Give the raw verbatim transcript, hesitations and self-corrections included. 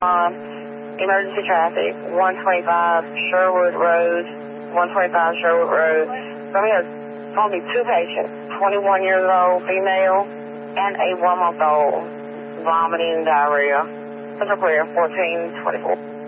Um, emergency traffic, one twenty-five Sherwood Road, one twenty-five Sherwood Road. So we have only two patients, twenty-one years old female and a one month old, vomiting, diarrhea. Central clear, fourteen twenty-four.